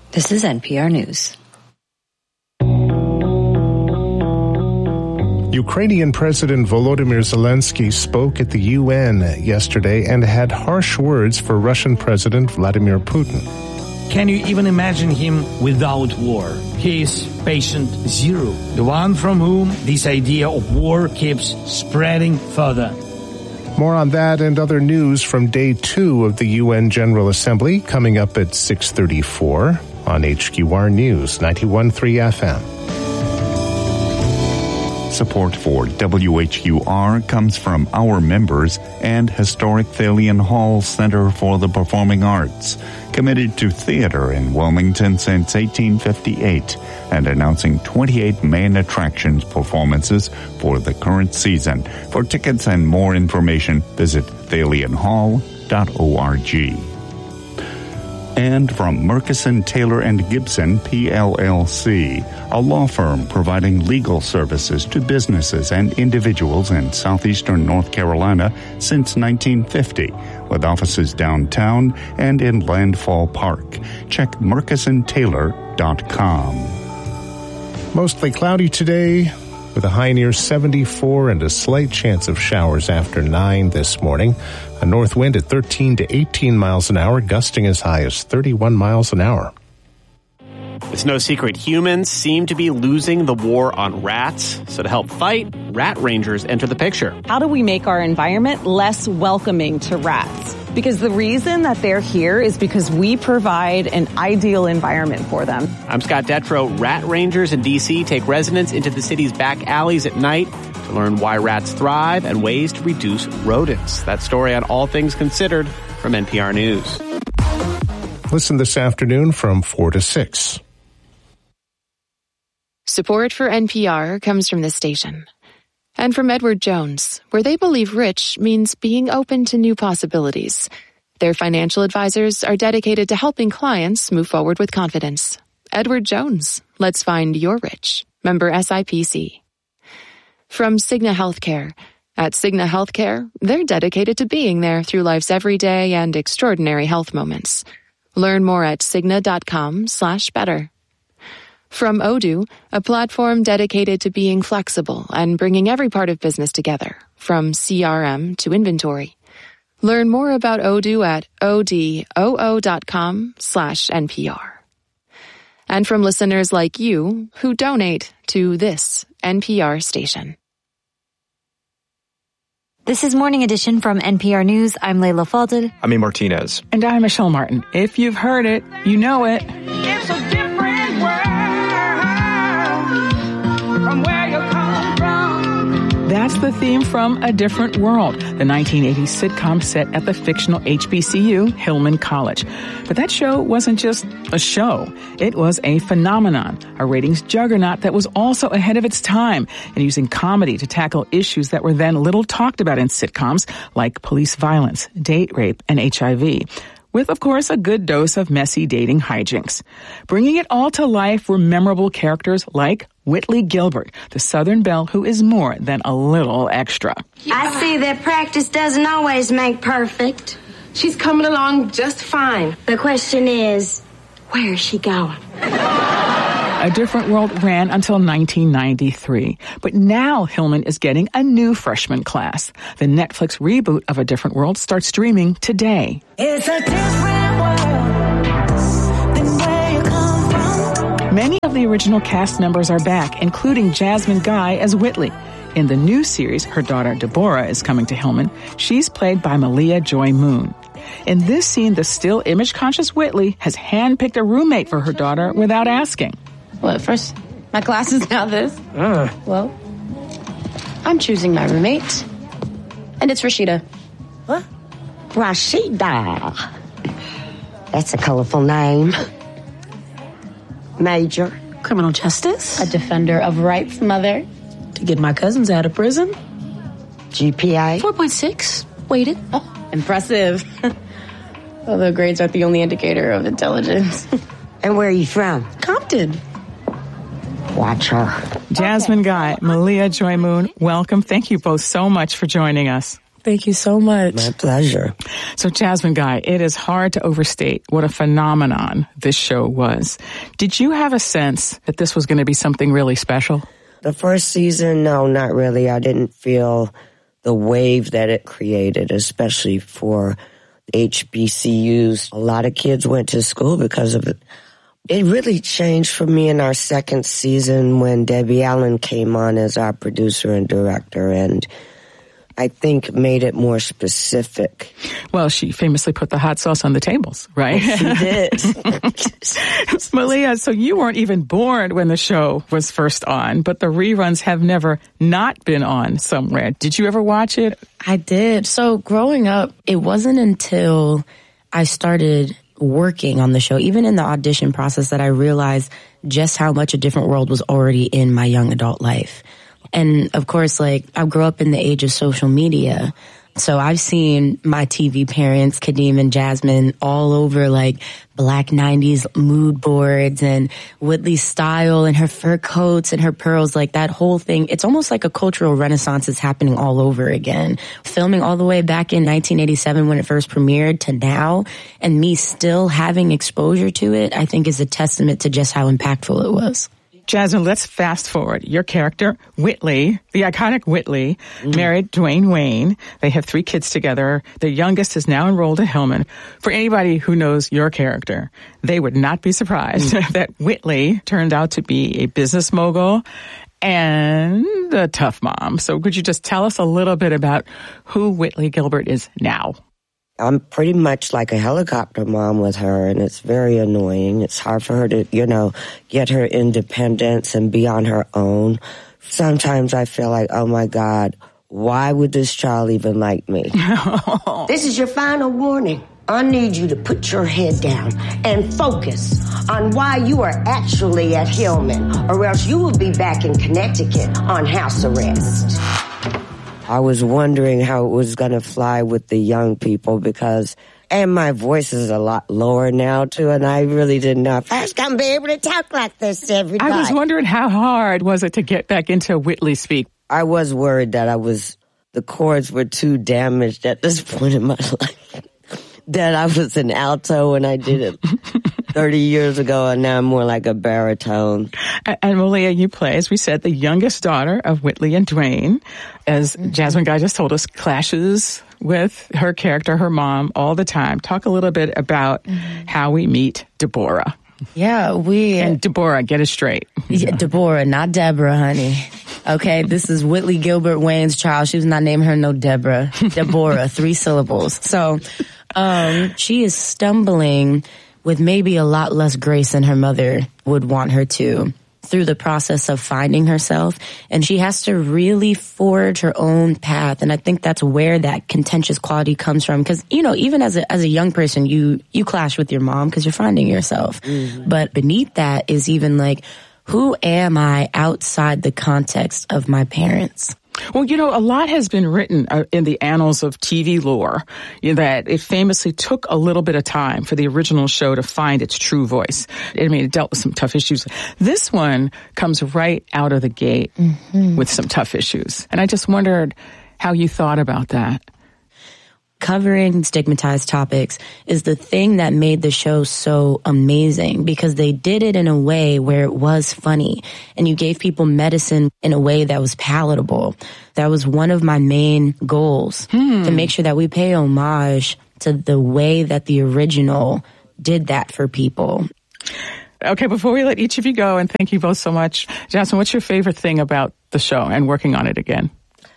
This is NPR News. Ukrainian President Volodymyr Zelensky spoke at the UN yesterday and had harsh words for Russian President Vladimir Putin. Can you even imagine him without war? He is patient zero, the one from whom this idea of war keeps spreading further. More on that and other news from day 2 of the UN General Assembly coming up at 6:34 on HQR News 91.3 FM. Support for WHQR comes from our members and Historic Thalian Hall Center for the Performing Arts, committed to theater in Wilmington since 1858 and announcing 28 main attractions performances for the current season. For tickets and more information, visit thalianhall.org. And from Murkison, Taylor & Gibson, PLLC, a law firm providing legal services to businesses and individuals in southeastern North Carolina since 1950, with offices downtown and in Landfall Park. Check murkisontaylor.com. Mostly cloudy today, with a high near 74 and a slight chance of showers after 9 this morning. A north wind at 13 to 18 miles an hour, gusting as high as 31 miles an hour. It's no secret humans seem to be losing the war on rats. So to help fight, rat rangers enter the picture. How do we make our environment less welcoming to rats? Because the reason that they're here is because we provide an ideal environment for them. I'm Scott Detrow. Rat rangers in D.C. take residents into the city's back alleys at night to learn why rats thrive and ways to reduce rodents. That story on All Things Considered from NPR News. Listen this afternoon from 4 to 6. Support for NPR comes from this station. And from Edward Jones, where they believe rich means being open to new possibilities. Their financial advisors are dedicated to helping clients move forward with confidence. Edward Jones, let's find your rich. Member SIPC. From Cigna Healthcare. At Cigna Healthcare, they're dedicated to being there through life's everyday and extraordinary health moments. Learn more at Cigna.com/better. From Odoo, a platform dedicated to being flexible and bringing every part of business together, from CRM to inventory. Learn more about Odoo at odoo.com/NPR. And from listeners like you who donate to this NPR station. This is Morning Edition from NPR News. I'm Layla Fadel. I'm A. Martinez. And I'm Michelle Martin. If you've heard it, you know it. It's a different world from where you come from. That's the theme from A Different World, the 1980s sitcom set at the fictional HBCU, Hillman College. But that show wasn't just a show. It was a phenomenon, a ratings juggernaut that was also ahead of its time and using comedy to tackle issues that were then little talked about in sitcoms like police violence, date rape, and HIV. With, of course, a good dose of messy dating hijinks. Bringing it all to life were memorable characters like Whitley Gilbert, the Southern belle who is more than a little extra. I see that practice doesn't always make perfect. She's coming along just fine. The question is, where is she going? A Different World ran until 1993. But now Hillman is getting a new freshman class. The Netflix reboot of A Different World starts streaming today. It's a different world than where you come from. Many of the original cast members are back, including Jasmine Guy as Whitley. In the new series, her daughter Deborah is coming to Hillman. She's played by Malia Joy Moon. In this scene, the still image-conscious Whitley has handpicked a roommate for her daughter without asking. Well, at first, my class is now this. Well, I'm choosing my roommate. And it's Rashida. What? Rashida. That's a colorful name. Major. Criminal justice. A defender of rights, mother. To get my cousins out of prison. GPA. 4.6. Weighted. Oh, impressive. Although grades aren't the only indicator of intelligence. And where are you from? Compton. Watch her. Jasmine Guy, Malia Joy Moon, welcome. Thank you both so much for joining us. Thank you so much. My pleasure. So, Jasmine Guy, it is hard to overstate what a phenomenon this show was. Did you have a sense that this was going to be something really special? The first season, no, not really. I didn't feel the wave that it created, especially for HBCUs. A lot of kids went to school because of it. It really changed for me in our second season when Debbie Allen came on as our producer and director, and I think made it more specific. Well, she famously put the hot sauce on the tables, right? She did. Malia, so you weren't even born when the show was first on, but the reruns have never not been on somewhere. Did you ever watch it? I did. So growing up, it wasn't until I started working on the show, even in the audition process, that I realized just how much a different world was already in my young adult life. And of course, like, I grew up in the age of social media. So I've seen my TV parents, Kadeem and Jasmine, all over like Black 90s mood boards and Whitley's style and her fur coats and her pearls, like that whole thing. It's almost like a cultural renaissance is happening all over again. Filming all the way back in 1987 when it first premiered to now, and me still having exposure to it, I think is a testament to just how impactful it was. Jasmine, let's fast forward. Your character, Whitley, the iconic Whitley, married Dwayne Wayne. They have 3 kids together. The youngest is now enrolled at Hillman. For anybody who knows your character, they would not be surprised that Whitley turned out to be a business mogul and a tough mom. So could you just tell us a little bit about who Whitley Gilbert is now? I'm pretty much like a helicopter mom with her, and it's very annoying. It's hard for her to, get her independence and be on her own. Sometimes I feel like, oh my God, why would this child even like me? This is your final warning. I need you to put your head down and focus on why you are actually at Hillman, or else you will be back in Connecticut on house arrest. I was wondering how it was going to fly with the young people and my voice is a lot lower now too, and I really didn't know if I was going to be able to talk like this every day. I was wondering how hard was it to get back into Whitley speak? I was worried that the chords were too damaged at this point in my life. That I was an alto when I did it 30 years ago, and now I'm more like a baritone. And Malia, you play, as we said, the youngest daughter of Whitley and Dwayne, as Jasmine Guy just told us, clashes with her character, her mom, all the time. Talk a little bit about how we meet Deborah. Yeah, And Deborah, get it straight. Yeah, Deborah, not Deborah, honey. Okay, this is Whitley Gilbert Wayne's child. She was not naming her no Deborah. Deborah, 3 syllables. So, she is stumbling with maybe a lot less grace than her mother would want her to through the process of finding herself. And she has to really forge her own path. And I think that's where that contentious quality comes from. Because, even as a young person, you clash with your mom because you're finding yourself. But beneath that is even like, who am I outside the context of my parents? Well, a lot has been written in the annals of TV lore that it famously took a little bit of time for the original show to find its true voice. It dealt with some tough issues. This one comes right out of the gate with some tough issues. And I just wondered how you thought about that. Covering stigmatized topics is the thing that made the show so amazing, because they did it in a way where it was funny and you gave people medicine in a way that was palatable. That was one of my main goals, to make sure that we pay homage to the way that the original did that for people. Okay, before we let each of you go, and thank you both so much, Jasmine, what's your favorite thing about the show and working on it again?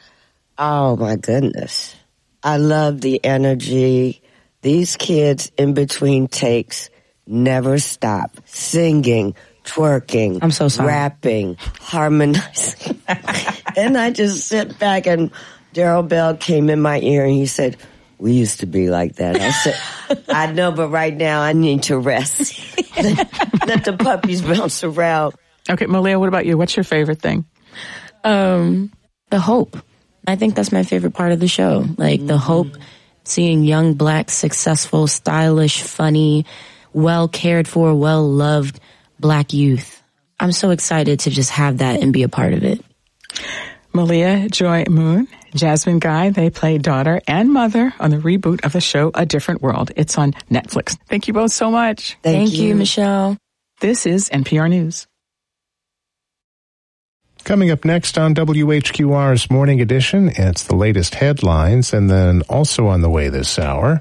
Oh my goodness. I love the energy. These kids in between takes never stop singing, twerking, I'm so sorry, rapping, harmonizing. And I just sit back, and Daryl Bell came in my ear and he said, "We used to be like that." I said, "I know, but right now I need to rest." Let the puppies bounce around. Okay, Malia, what about you? What's your favorite thing? The hope. I think that's my favorite part of the show. Like the hope, seeing young, Black, successful, stylish, funny, well cared for, well loved Black youth. I'm so excited to just have that and be a part of it. Malia Joy Moon, Jasmine Guy, they play daughter and mother on the reboot of the show A Different World. It's on Netflix. Thank you both so much. Thank you, Michelle. This is NPR News. Coming up next on WHQR's Morning Edition, it's the latest headlines, and then also on the way this hour,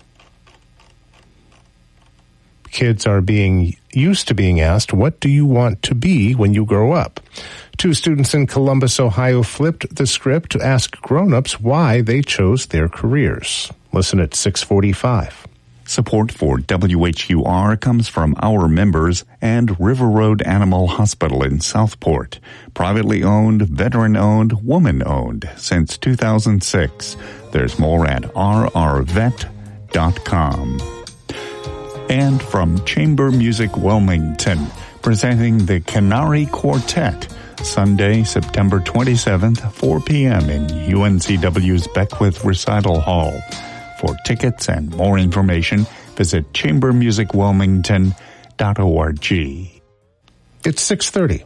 kids are being used to being asked, what do you want to be when you grow up? 2 students in Columbus, Ohio flipped the script to ask grown-ups why they chose their careers. Listen at 6:45. Support for WHUR comes from our members and River Road Animal Hospital in Southport. Privately owned, veteran-owned, woman-owned since 2006. There's more at rrvet.com. And from Chamber Music Wilmington, presenting the Canary Quartet, Sunday, September 27th, 4 p.m. in UNCW's Beckwith Recital Hall. For tickets and more information, visit chambermusicwilmington.org. It's 6:30.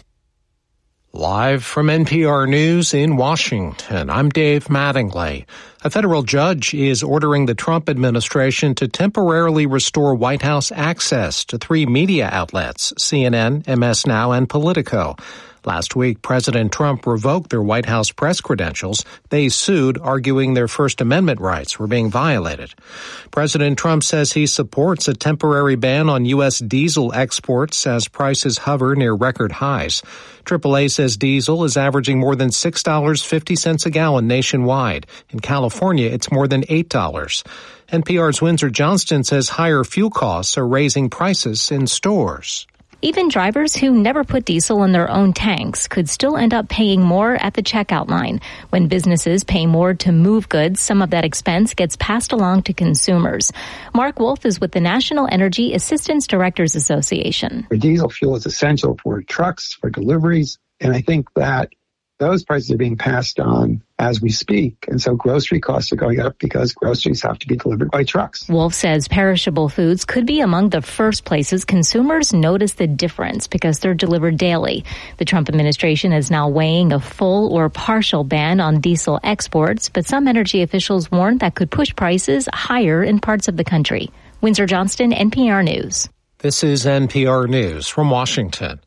Live from NPR News in Washington, I'm Dave Mattingly. A federal judge is ordering the Trump administration to temporarily restore White House access to 3 media outlets, CNN, MS Now, and Politico. Last week, President Trump revoked their White House press credentials. They sued, arguing their First Amendment rights were being violated. President Trump says he supports a temporary ban on U.S. diesel exports as prices hover near record highs. AAA says diesel is averaging more than $6.50 a gallon nationwide. In California, it's more than $8. NPR's Windsor Johnston says higher fuel costs are raising prices in stores. Even drivers who never put diesel in their own tanks could still end up paying more at the checkout line. When businesses pay more to move goods, some of that expense gets passed along to consumers. Mark Wolf is with the National Energy Assistance Directors Association. Diesel fuel is essential for trucks, for deliveries, and I think that those prices are being passed on as we speak. And so grocery costs are going up because groceries have to be delivered by trucks. Wolf says perishable foods could be among the first places consumers notice the difference because they're delivered daily. The Trump administration is now weighing a full or partial ban on diesel exports, but some energy officials warn that could push prices higher in parts of the country. Windsor Johnston, NPR News. This is NPR News from Washington.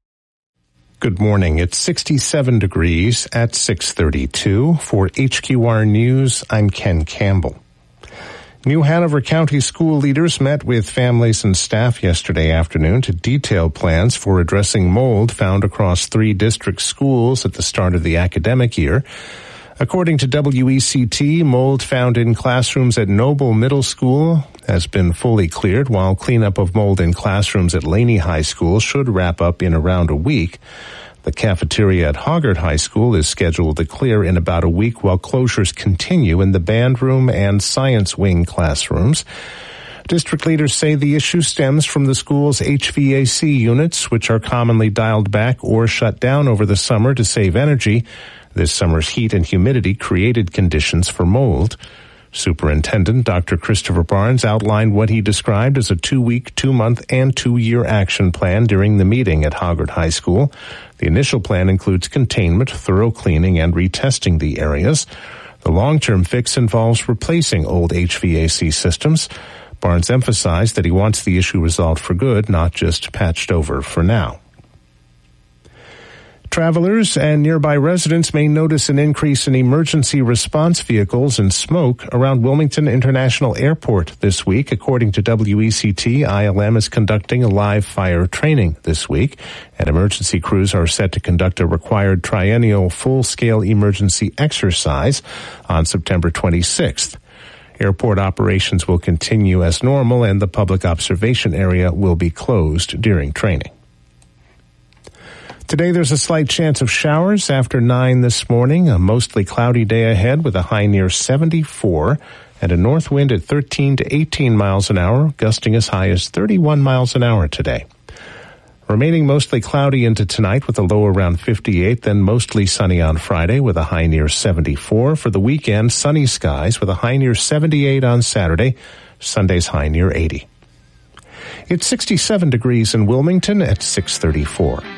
Good morning. It's 67 degrees at 6:32. For HQR News, I'm Ken Campbell. New Hanover County school leaders met with families and staff yesterday afternoon to detail plans for addressing mold found across 3 district schools at the start of the academic year. According to WECT, mold found in classrooms at Noble Middle School has been fully cleared, while cleanup of mold in classrooms at Laney High School should wrap up in around a week. The cafeteria at Hoggart High School is scheduled to clear in about a week, while closures continue in the band room and science wing classrooms. District leaders say the issue stems from the school's HVAC units, which are commonly dialed back or shut down over the summer to save energy. This summer's heat and humidity created conditions for mold. Superintendent Dr. Christopher Barnes outlined what he described as a 2-week, 2-month, and 2-year action plan during the meeting at Hoggart High School. The initial plan includes containment, thorough cleaning, and retesting the areas. The long-term fix involves replacing old HVAC systems. Barnes emphasized that he wants the issue resolved for good, not just patched over for now. Travelers and nearby residents may notice an increase in emergency response vehicles and smoke around Wilmington International Airport this week. According to WECT, ILM is conducting a live fire training this week, and emergency crews are set to conduct a required triennial full-scale emergency exercise on September 26th. Airport operations will continue as normal, and the public observation area will be closed during training. Today, there's a slight chance of showers after 9 this morning. A mostly cloudy day ahead with a high near 74 and a north wind at 13 to 18 miles an hour, gusting as high as 31 miles an hour today. Remaining mostly cloudy into tonight with a low around 58, then mostly sunny on Friday with a high near 74. For the weekend, sunny skies with a high near 78 on Saturday, Sunday's high near 80. It's 67 degrees in Wilmington at 6:34.